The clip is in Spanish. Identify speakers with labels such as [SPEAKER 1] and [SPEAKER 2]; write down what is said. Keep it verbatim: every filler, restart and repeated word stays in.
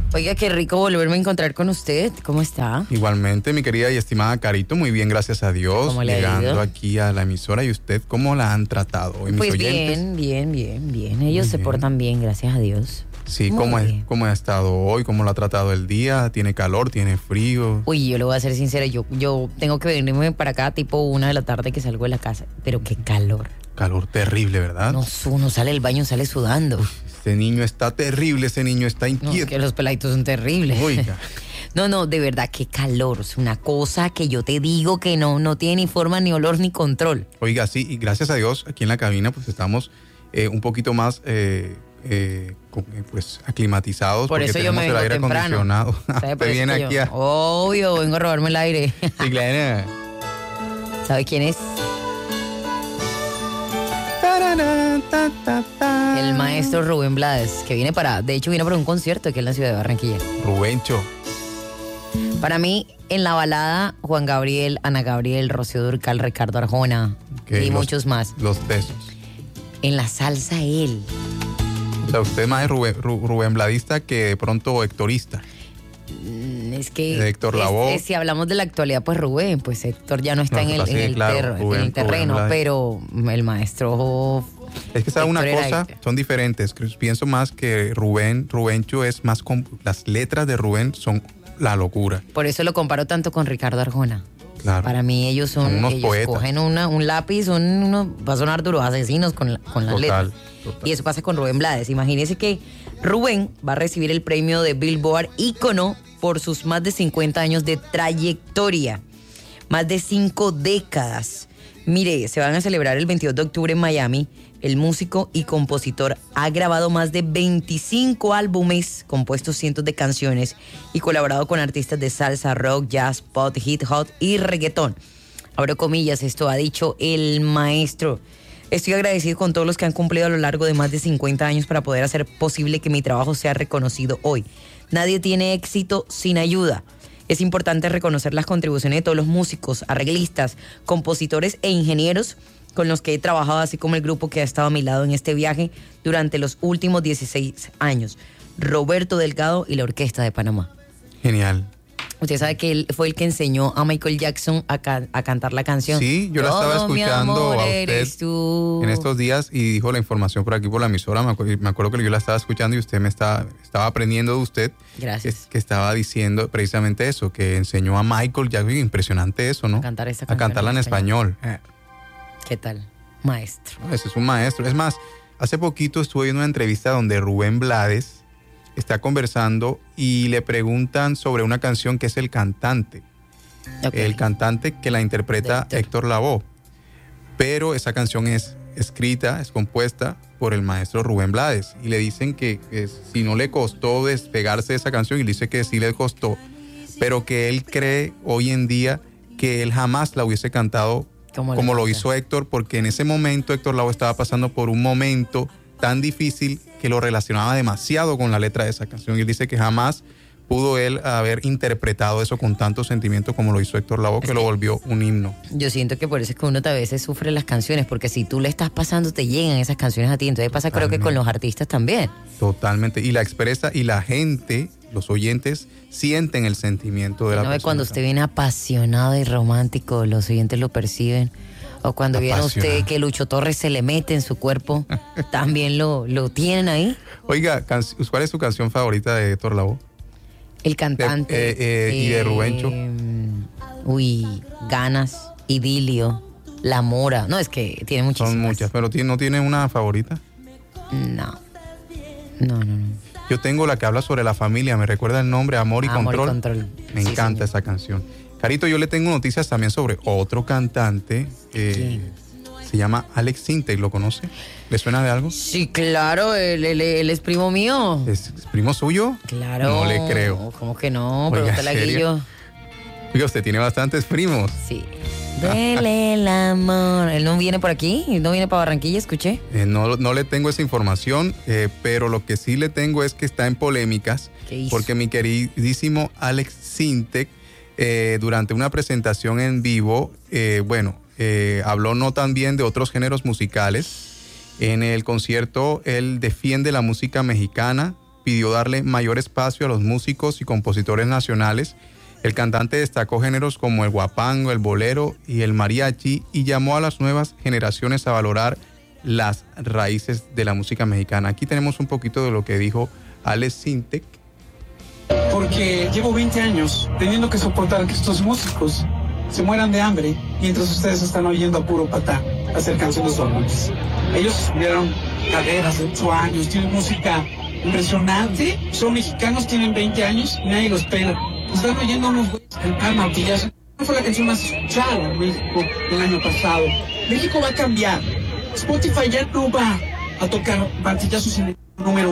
[SPEAKER 1] Oiga, qué rico volverme a encontrar con usted. ¿Cómo está?
[SPEAKER 2] Igualmente, mi querida y estimada Carito, muy bien, gracias a Dios.
[SPEAKER 1] ¿Cómo le ha
[SPEAKER 2] llegando
[SPEAKER 1] ido?
[SPEAKER 2] aquí a la emisora. ¿Y usted cómo la han tratado hoy, mis
[SPEAKER 1] Pues
[SPEAKER 2] oyentes?
[SPEAKER 1] bien, bien, bien, bien. Ellos
[SPEAKER 2] Muy
[SPEAKER 1] se
[SPEAKER 2] bien.
[SPEAKER 1] portan bien, gracias a Dios.
[SPEAKER 2] Sí,
[SPEAKER 1] Muy
[SPEAKER 2] ¿cómo, es,
[SPEAKER 1] bien.
[SPEAKER 2] ¿cómo ha estado hoy? ¿Cómo lo ha tratado el día? ¿Tiene calor? ¿Tiene frío?
[SPEAKER 1] Uy, yo le voy a ser sincera, yo, yo tengo que venirme para acá tipo una de la tarde que salgo de la casa. Pero qué calor.
[SPEAKER 2] Calor terrible, ¿verdad?
[SPEAKER 1] No, uno sale del baño, sale sudando.
[SPEAKER 2] Este niño está terrible, ese niño está
[SPEAKER 1] No,
[SPEAKER 2] inquieto.
[SPEAKER 1] que los peladitos son terribles.
[SPEAKER 2] Oiga.
[SPEAKER 1] No, no, de verdad, qué calor. Es una cosa que yo te digo que no, no tiene ni forma, ni olor, ni control.
[SPEAKER 2] Oiga, sí, y gracias a Dios, aquí en la cabina, pues estamos eh, un poquito más, eh, eh, con- eh, pues, aclimatizados.
[SPEAKER 1] Por
[SPEAKER 2] porque
[SPEAKER 1] eso yo
[SPEAKER 2] tenemos
[SPEAKER 1] me
[SPEAKER 2] el
[SPEAKER 1] vengo
[SPEAKER 2] aire
[SPEAKER 1] temprano.
[SPEAKER 2] acondicionado.
[SPEAKER 1] ¿Sabe? Por
[SPEAKER 2] Usted
[SPEAKER 1] eso
[SPEAKER 2] viene
[SPEAKER 1] que
[SPEAKER 2] aquí
[SPEAKER 1] yo-
[SPEAKER 2] a...
[SPEAKER 1] Obvio, vengo a robarme el aire.
[SPEAKER 2] Sí, claro.
[SPEAKER 1] ¿Sabe quién es? El maestro Rubén Blades, que viene para, de hecho viene para un concierto aquí en la ciudad de Barranquilla.
[SPEAKER 2] Rubencho.
[SPEAKER 1] Para mí, en la balada, Juan Gabriel, Ana Gabriel, Rocío Dúrcal, Ricardo Arjona
[SPEAKER 2] Ok,
[SPEAKER 1] y
[SPEAKER 2] los-
[SPEAKER 1] muchos más.
[SPEAKER 2] Los tesos.
[SPEAKER 1] En la salsa, él.
[SPEAKER 2] O sea, usted más es Rubén, Ru- Rubén Bladista que de pronto Héctorista.
[SPEAKER 1] Mm, Es que
[SPEAKER 2] De Héctor
[SPEAKER 1] es-
[SPEAKER 2] Lavoe.
[SPEAKER 1] es- si hablamos de la actualidad, pues Rubén, pues Héctor ya no está
[SPEAKER 2] No,
[SPEAKER 1] en el,
[SPEAKER 2] sí,
[SPEAKER 1] en el
[SPEAKER 2] claro,
[SPEAKER 1] ter-
[SPEAKER 2] Rubén-
[SPEAKER 1] en el terreno,
[SPEAKER 2] Rubén Blades.
[SPEAKER 1] pero el maestro.
[SPEAKER 2] Es que sabe una
[SPEAKER 1] Héctor era
[SPEAKER 2] cosa,
[SPEAKER 1] Héctor.
[SPEAKER 2] son diferentes. Creo- Pienso más que Rubén, Rubencho es más... com- Las letras de Rubén son la locura.
[SPEAKER 1] Por eso lo comparo tanto con Ricardo Arjona.
[SPEAKER 2] Claro.
[SPEAKER 1] Para mí ellos son,
[SPEAKER 2] Son unos
[SPEAKER 1] ellos
[SPEAKER 2] poetas.
[SPEAKER 1] cogen una, un lápiz, son unos, va a sonar duros asesinos con, la- con las
[SPEAKER 2] Total,
[SPEAKER 1] letras.
[SPEAKER 2] total.
[SPEAKER 1] Y eso pasa con Rubén Blades. Imagínense que Rubén va a recibir el premio de Billboard ícono por sus más de cincuenta años de trayectoria, más de cinco décadas. Mire, se van a celebrar el veintidós de octubre en Miami. El músico y compositor ha grabado más de veinticinco álbumes, compuesto cientos de canciones y colaborado con artistas de salsa, rock, jazz, pop, hip hop y reggaetón. Abro comillas, esto ha dicho el maestro. Estoy agradecido con todos los que han cumplido a lo largo de más de cincuenta años para poder hacer posible que mi trabajo sea reconocido hoy. Nadie tiene éxito sin ayuda. Es importante reconocer las contribuciones de todos los músicos, arreglistas, compositores e ingenieros con los que he trabajado, así como el grupo que ha estado a mi lado en este viaje durante los últimos dieciséis años. Roberto Delgado y la Orquesta de Panamá.
[SPEAKER 2] Genial.
[SPEAKER 1] Usted sabe que él fue el que enseñó a Michael Jackson a, ca- a cantar la canción.
[SPEAKER 2] Sí, yo la estaba
[SPEAKER 1] Todo mi
[SPEAKER 2] escuchando
[SPEAKER 1] amor
[SPEAKER 2] a usted
[SPEAKER 1] eres tú.
[SPEAKER 2] en estos días y dijo la información por aquí por la emisora. Me acuerdo, me acuerdo que yo la estaba escuchando y usted me estaba, estaba aprendiendo de usted.
[SPEAKER 1] Gracias.
[SPEAKER 2] Que, que estaba diciendo precisamente eso, que enseñó a Michael Jackson. Impresionante eso, ¿no?
[SPEAKER 1] A cantar esta
[SPEAKER 2] A
[SPEAKER 1] canción
[SPEAKER 2] cantarla en
[SPEAKER 1] en
[SPEAKER 2] español.
[SPEAKER 1] ¿Qué tal? Maestro.
[SPEAKER 2] Ese es un maestro. Es más, hace poquito estuve viendo una entrevista donde Rubén Blades está conversando y le preguntan sobre una canción que es El Cantante.
[SPEAKER 1] Ok.
[SPEAKER 2] El cantante que la interpreta
[SPEAKER 1] De Héctor.
[SPEAKER 2] Héctor Lavoe. Pero esa canción es escrita, es compuesta por el maestro Rubén Blades. Y le dicen que, que si no le costó despegarse de esa canción, y dice que sí le costó, pero que él cree hoy en día que él jamás la hubiese cantado
[SPEAKER 1] Como
[SPEAKER 2] como,
[SPEAKER 1] la
[SPEAKER 2] lo
[SPEAKER 1] canta.
[SPEAKER 2] hizo Héctor, porque en ese momento Héctor Lavoe estaba pasando por un momento tan difícil que lo relacionaba demasiado con la letra de esa canción. Y él dice que jamás pudo él haber interpretado eso con tanto sentimiento como lo hizo Héctor Lavoe, que lo volvió un himno.
[SPEAKER 1] Yo siento que por eso es que uno a veces sufre las canciones, porque si tú le estás pasando, te llegan esas canciones a ti. Entonces pasa creo que con los artistas también.
[SPEAKER 2] Totalmente. Y la expresa y la gente, los oyentes, sienten el sentimiento de la
[SPEAKER 1] ¿No ve
[SPEAKER 2] persona.
[SPEAKER 1] cuando usted viene apasionado y romántico, los oyentes lo perciben? O cuando viene usted
[SPEAKER 2] Apasionado.
[SPEAKER 1] que Lucho Torres se le mete en su cuerpo, ¿también lo, lo tienen ahí?
[SPEAKER 2] Oiga, can- ¿cuál es su canción favorita de Héctor Lavoe?
[SPEAKER 1] El cantante.
[SPEAKER 2] De- eh, eh, y de Rubencho.
[SPEAKER 1] Uy, Ganas, Idilio, La Mora. No, es que tiene muchísimas.
[SPEAKER 2] Son muchas, pero ti- ¿no tiene una favorita?
[SPEAKER 1] No. No, no, no.
[SPEAKER 2] Yo tengo la que habla sobre la familia, me recuerda el nombre, Amor y
[SPEAKER 1] Amor y
[SPEAKER 2] Control.
[SPEAKER 1] Control.
[SPEAKER 2] Me
[SPEAKER 1] Sí,
[SPEAKER 2] encanta
[SPEAKER 1] señor.
[SPEAKER 2] esa canción. Carito, yo le tengo noticias también sobre otro cantante. eh,
[SPEAKER 1] ¿Quién?
[SPEAKER 2] se llama Alex Sintek, ¿lo conoce? ¿Le suena de algo?
[SPEAKER 1] Sí, claro, él, él- él es primo mío.
[SPEAKER 2] ¿Es, es primo suyo?
[SPEAKER 1] Claro.
[SPEAKER 2] No le creo.
[SPEAKER 1] ¿Cómo que no?
[SPEAKER 2] Oiga,
[SPEAKER 1] Pregúntale a
[SPEAKER 2] ¿serio?
[SPEAKER 1] Guillo.
[SPEAKER 2] Oiga, usted tiene bastantes primos.
[SPEAKER 1] Sí. Dele el amor. Él no viene por aquí, él no viene para Barranquilla, escuché.
[SPEAKER 2] Eh, no, no le tengo esa información, eh, pero lo que sí le tengo es que está en polémicas,
[SPEAKER 1] ¿Qué hizo?
[SPEAKER 2] porque mi queridísimo Alex Sintek, eh, durante una presentación en vivo, eh, bueno, eh, habló no tan bien de otros géneros musicales. En el concierto, él defiende la música mexicana, pidió darle mayor espacio a los músicos y compositores nacionales. El cantante destacó géneros como el guapango, el bolero y el mariachi y llamó a las nuevas generaciones a valorar las raíces de la música mexicana. Aquí tenemos un poquito de lo que dijo Alex Sintek.
[SPEAKER 3] Porque llevo veinte años teniendo que soportar que estos músicos se mueran de hambre mientras ustedes están oyendo a puro patá hacer canciones normales. Ellos tuvieron carreras de ocho años, tienen música impresionante, son mexicanos, tienen veinte años y nadie los pela. Están oyendo a unos güeyes cantar martillazo. ¿Cuál fue la canción más escuchada en México el año pasado? México va a cambiar. Spotify ya no va a tocar martillazos en el número